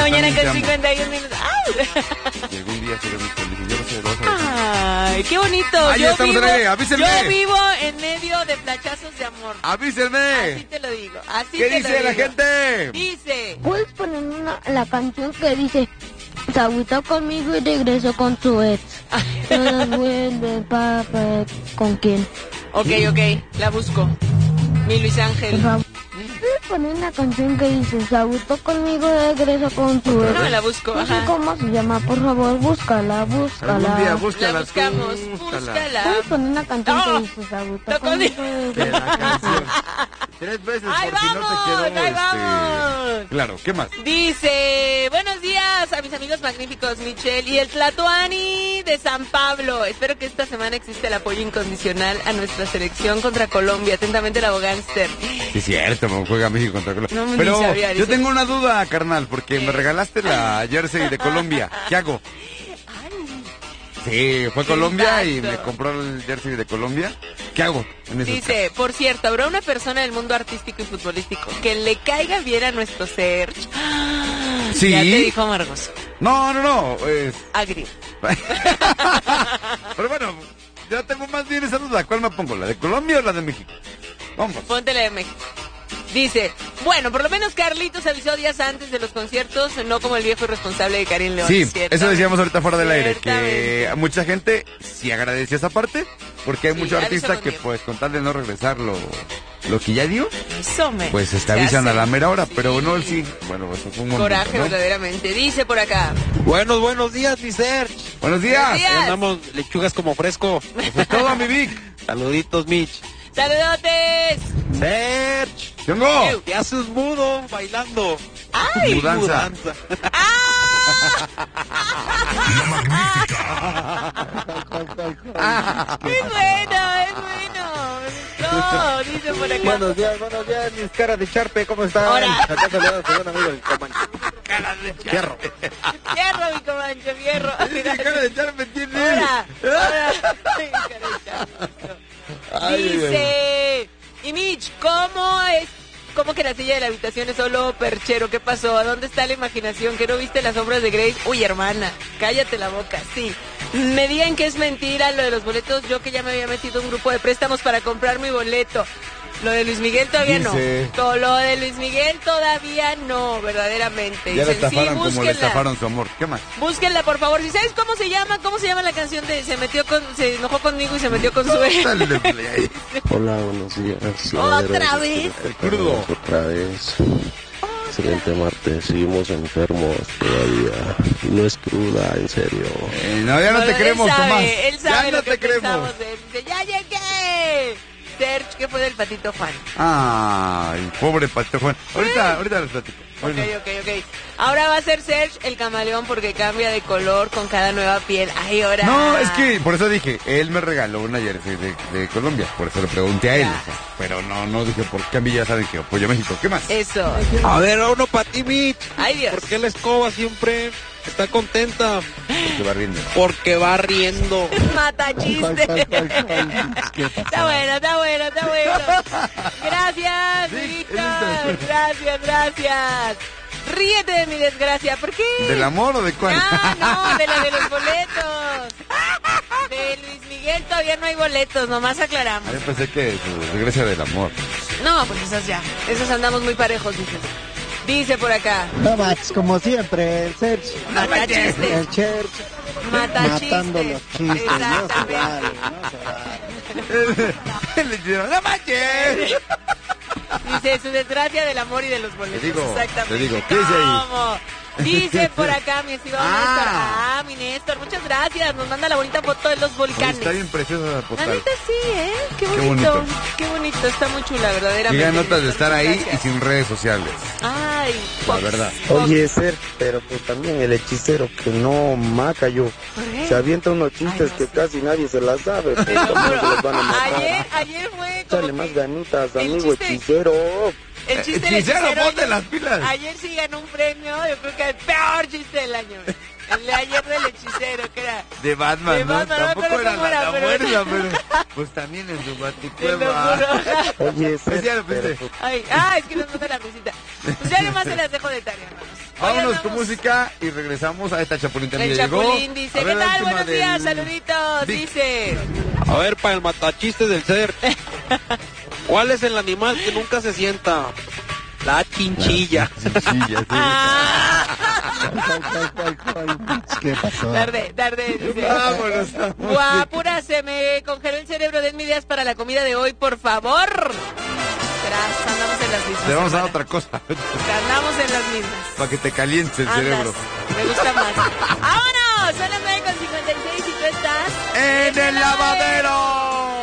mañana con 51 minutos. ¡Ay! Y algún día seré muy feliz. Yo no sé, lo vas a ver. ¡Ay, qué bonito! Ay, ya estamos en aire, avísenme. Yo vivo en medio de flachazos de amor. ¡Avísenme! Así te lo digo. Así ¿Qué te dice lo digo. la gente? Dice... ¿Puedes poner la canción que dice se agüitó conmigo y regresó con su ex? Todos vuelven, papá, ¿con quién? Ok, la busco. Mi Luis Ángel. Por favor, ¿puedes poner la canción que dice se agüitó conmigo y regresó con su ex? No, la busco, No sé ajá. cómo se llama, por favor, búscala. Algún día búscala. La buscamos, tú, búscala. ¿Puedes poner la canción No. que dice se agüitó Tocó conmigo y De regresó la con su canción. ex? 3 veces ¡Ahí por si no te vamos! quedó. ¡Ahí vamos! Claro, ¿qué más? Dice, buenos días a mis amigos magníficos, Michelle y el Tlatoani de San Pablo. Espero que esta semana exista el apoyo incondicional a nuestra selección contra Colombia. Atentamente, la abogánster. Sí, es cierto, juega México contra Colombia. No, Pero ni sabía, yo dice. tengo una duda, carnal, porque me regalaste la jersey de Colombia. ¿Qué hago? Sí, fue Colombia y me compró el jersey de Colombia. ¿Qué hago en esos Dice, por cierto, habrá una persona del mundo artístico y futbolístico que le caiga bien a nuestro Serge. Sí. Ya te dijo Amargoso. casos? No, Agrio. Pero bueno, ya tengo más bien esa duda. ¿Cuál me pongo? ¿La de Colombia o la de México? Vamos. Ponte la de México. Dice, bueno, por lo menos Carlitos avisó días antes de los conciertos, no como el viejo irresponsable de Karim León. Sí, Ciertamente. eso decíamos ahorita fuera del aire, que Ciertamente. a mucha gente sí agradeció esa parte, porque hay Sí, muchos avisó artistas con que tiempo. pues con tal de no regresar lo que ya dio, Eso me. pues te se avisan hace. a la mera hora, Sí. pero no, sí, bueno, eso fue un momento, Coraje, ¿no? verdaderamente. Dice por acá. Buenos días, mi Serge. Buenos días. Buenos días. Ahí andamos lechugas como fresco. Eso es todo, mi Vic. Saluditos, Mitch. ¡Saludotes! Serge. ¡Tengo! ¿Qué haces mudo bailando? ¡Ay! Mudanza. ¡Es bueno, es bueno! No, dice por acá. Buenos días, mis caras de charpe, ¿cómo están? Hola. Acá saludos a un amigo del Comanche. Fierro. Fierro, mi comanche, fierro. ¿Qué cara de charme tiene? Ahora. Ay, carita. Dice, y Mitch, ¿cómo es? ¿Cómo que la silla de la habitación es solo perchero? ¿Qué pasó? ¿A dónde está la imaginación? ¿Que no viste las obras de Grace? Uy, hermana, cállate la boca, sí. Me digan que es mentira lo de los boletos. Yo que ya me había metido un grupo de préstamos para comprar mi boleto. Lo de Luis Miguel todavía Dice. no. Todo lo de Luis Miguel todavía no, verdaderamente. Ya le Dicen, sí, estafaron como le búsquenla. estafaron su amor. ¿Qué más? Búsquenla, por favor. Si sabes cómo se llama la canción de se enojó conmigo y se metió con su ex. Dale play. Hola, buenos días. Otra vez. El crudo. Otra vez. Excelente martes. Seguimos enfermos todavía. No es cruda, en serio. No, ya no te Él creemos, sabe, Tomás. Él sabe Ya no lo que te creemos. pensamos de él. Dice, ¡ya llegué! Serge, ¿qué fue del patito Juan? Ay, pobre Patito Juan. Ahorita les platico. Bueno. Ok. Ahora va a ser Serge el camaleón porque cambia de color con cada nueva piel. Ay, ahora. No, es que por eso dije, él me regaló una jersey de Colombia, por eso le pregunté a él. Ya. O sea, pero no dije por qué a mí ya saben que apoyo a México. ¿Qué más? Eso. A ver, uno para ti, Mitch. Ay, Dios. ¿Por qué la escoba siempre está contenta? Porque va riendo. Porque va riendo. Mata chiste. Está bueno. Gracias, Sí, Víctor. Gracias. Ríete de mi desgracia. ¿Por qué? ¿Del amor o de cuál? No, de lo de los boletos. De Luis Miguel todavía no hay boletos, nomás aclaramos. Yo pensé que su desgracia del amor. No, pues esas ya. Esas andamos muy parejos, dice. Dice por acá. No, Max, como siempre, el Serge, Mata chiste. el Cherch, Mata matando chiste. los chistes, no se vale, Exactamente. no se vale. Le dijeron, ¡no manches! Dice su desgracia del amor y de los boletos. Te digo, Exactamente. te digo, ¿qué dice ahí? ¿Cómo? Dice por acá mi estimado Ah. Néstor. Mi Néstor, muchas gracias. Nos manda la bonita foto de los Oye, volcanes. está bien preciosa la La postal. neta sí, ¿eh? Qué Qué bonito. bonito. Qué bonito. Está muy chula, verdaderamente. Llega notas de Néstor, estar muchas ahí y gracias. sin redes sociales. Ay, La Fox, verdad. Fox. Oye, Ser, pero pues también el hechicero que no maca yo. ¿Por qué? Se avienta unos chistes no que sé. casi nadie se las sabe. Pues, ¿cómo se los van a matar? Ayer fue como Échale más que ganitas, el amigo chiste- hechicero. el chiste del Hechicero, hechicero ponte ayer- las pilas. Ayer sí ganó un premio, yo creo que el peor chiste del año. El de ayer del hechicero, que era... De Batman, De ¿no? Batman, no me Tampoco acuerdo era cómo la era, pero- fuerza, pero... Pues también en su Te lo baticueva. juro. Oye, Pues ya Ser, lo pensé. pero pues, Ay, es que nos manda la mesita. Pues ya nomás se las dejo de tarea, hermanos. Vámonos con música y regresamos a esta Chapulín. El Chapulín dice, ¿qué tal? Buenos días, saluditos. Dice. A ver, para el matachiste del ser. ¿Cuál es el animal que nunca se sienta? La chinchilla. Chinchilla, ¿Qué pasó? Tarde, dice. Vámonos. Guapura, se me congeló el cerebro. Denme ideas para la comida de hoy, por favor. Verás, andamos en las mismas. Te vamos a dar hermana. otra cosa. Andamos en las mismas. Para que te calientes el Andas. cerebro. Me gusta más. ¡Vámonos! Son las 9:56 y tú estás... ¡En el lavadero!